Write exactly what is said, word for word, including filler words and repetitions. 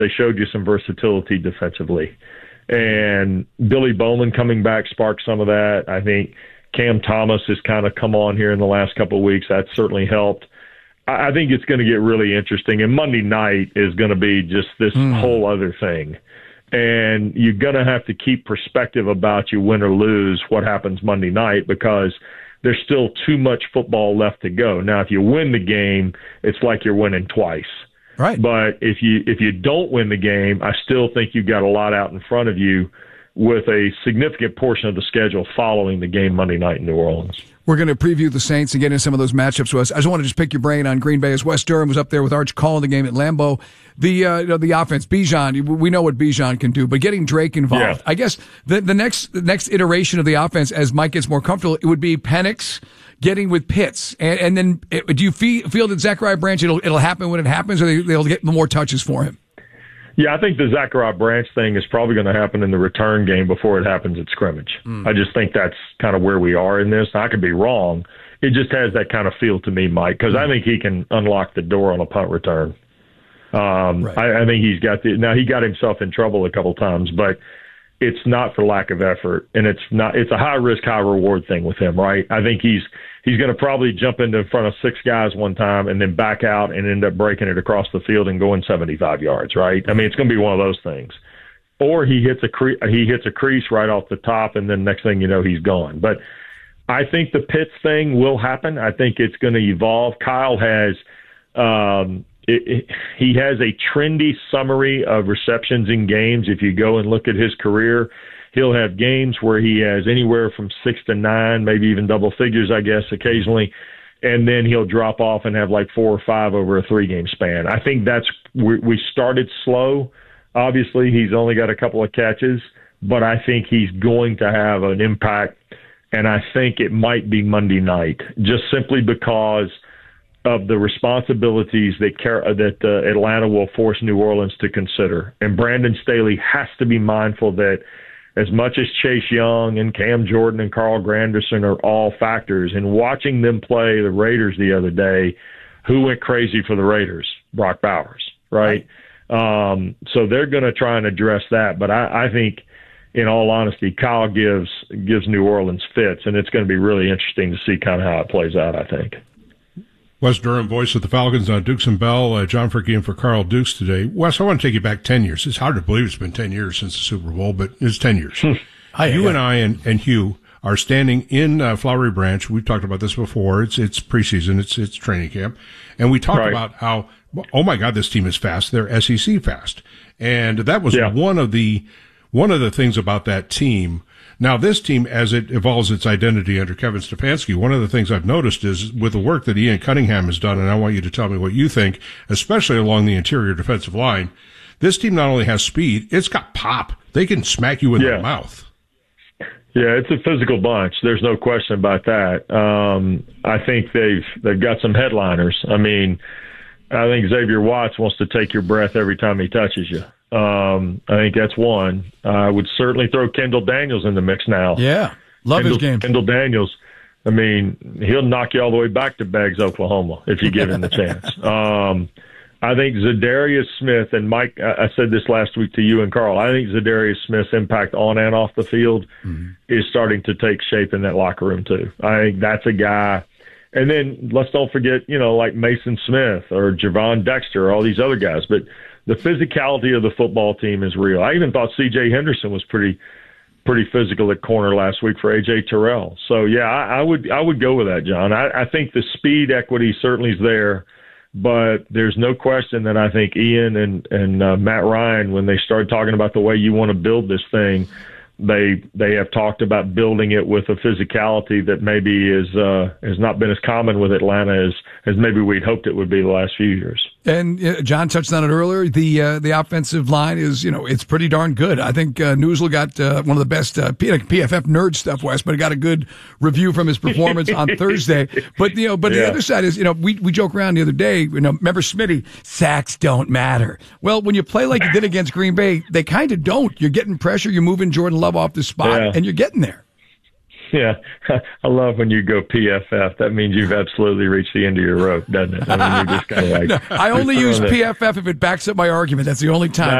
they showed you some versatility defensively. And Billy Bowman coming back sparked some of that. I think Cam Thomas has kind of come on here in the last couple of weeks. That's certainly helped. I, I think it's going to get really interesting. And Monday night is going to be just this mm. whole other thing. And you're going to have to keep perspective about you win or lose what happens Monday night, because there's still too much football left to go. Now, if you win the game, it's like you're winning twice. Right. But if you if you don't win the game, I still think you've got a lot out in front of you with a significant portion of the schedule following the game Monday night in New Orleans. We're going to preview the Saints and get into some of those matchups with us. I just want to just pick your brain on Green Bay, as Wes Durham was up there with Arch calling the game at Lambeau. The uh, you know, the offense, Bijan, we know what Bijan can do, but getting Drake involved, yeah. I guess the the next the next iteration of the offense, as Mike gets more comfortable, it would be Penix getting with Pitts, and, and then it, do you feel, feel that Zachariah Branch, it'll it'll happen when it happens, or they, they'll get more touches for him? Yeah, I think the Zachariah Branch thing is probably going to happen in the return game before it happens at scrimmage. Mm. I just think that's kind of where we are in this. I could be wrong. It just has that kind of feel to me, Mike, because mm. I think he can unlock the door on a punt return. Um, right. I, I think he's got the – now, he got himself in trouble a couple times, but it's not for lack of effort, and it's not – it's a high-risk, high-reward thing with him, right? I think he's – He's going to probably jump into in front of six guys one time and then back out and end up breaking it across the field and going seventy-five yards, right? I mean, it's going to be one of those things. Or he hits a cre- he hits a crease right off the top, and then next thing you know, he's gone. But I think the Pitts thing will happen. I think it's going to evolve. Kyle has um, it, it, he has a trendy summary of receptions in games. If you go and look at his career, he'll have games where he has anywhere from six to nine, maybe even double figures, I guess, occasionally. And then he'll drop off and have like four or five over a three-game span. I think that's we, we started slow. Obviously, he's only got a couple of catches, but I think he's going to have an impact, and I think it might be Monday night, just simply because of the responsibilities that that uh, Atlanta will force New Orleans to consider. And Brandon Staley has to be mindful that as much as Chase Young and Cam Jordan and Carl Granderson are all factors, in watching them play the Raiders the other day, who went crazy for the Raiders? Brock Bowers, right? right. Um, so they're going to try and address that. But I, I think, in all honesty, Kyle gives gives New Orleans fits, and it's going to be really interesting to see kind of how it plays out, I think. Wes Durham, voice of the Falcons on Dukes and Bell. Uh, John Fricke in for Carl Dukes today. Wes, I want to take you back ten years. It's hard to believe it's been ten years since the Super Bowl, but it's ten years. Hi, you yeah. and I and, and Hugh are standing in uh, Flowery Branch. We've talked about this before. It's it's preseason. It's it's training camp. And we talked right. about how, oh, my God, this team is fast. They're S E C fast. And that was yeah. one of the one of the things about that team. Now, this team, as it evolves its identity under Kevin Stefanski, one of the things I've noticed is with the work that Ian Cunningham has done, and I want you to tell me what you think, especially along the interior defensive line, this team not only has speed, it's got pop. They can smack you in yeah. the mouth. Yeah, it's a physical bunch. There's no question about that. Um, I think they've they've got some headliners. I mean, I think Xavier Watts wants to take your breath every time he touches you. Um, I think that's one. I would certainly throw Kendall Daniels in the mix now. Yeah, love Kendall, his game. Kendall Daniels, I mean, he'll knock you all the way back to Beggs, Oklahoma, if you give him the chance. Um, I think Zadarius Smith, and Mike, I said this last week to you and Carl, I think Zadarius Smith's impact on and off the field mm-hmm. is starting to take shape in that locker room too. I think that's a guy. And then let's don't forget, you know, like Mason Smith or Javon Dexter, all these other guys. But the physicality of the football team is real. I even thought C J Henderson was pretty pretty physical at corner last week for A J Terrell. So, yeah, I, I would I would go with that, John. I, I think the speed equity certainly is there, but there's no question that I think Ian and, and uh, Matt Ryan, when they started talking about the way you want to build this thing, they they have talked about building it with a physicality that maybe is uh, has not been as common with Atlanta as, as maybe we'd hoped it would be the last few years. And uh, John touched on it earlier. The uh, the offensive line is, you know, it's pretty darn good. I think uh, Newsel got uh, one of the best uh, P F F nerd stuff, Wes, but he got a good review from his performance on Thursday. But you know, but yeah. the other side is, you know, we we joke around the other day. You know, remember Smitty? Sacks don't matter. Well, when you play like you did against Green Bay, they kind of don't. You're getting pressure. You're moving Jordan Love off the spot, yeah. and you're getting there. Yeah, I love when you go P F F. That means you've absolutely reached the end of your rope, doesn't it? I mean, you're just kind of like. No, I only use P F F if it backs up my argument. That's the only time.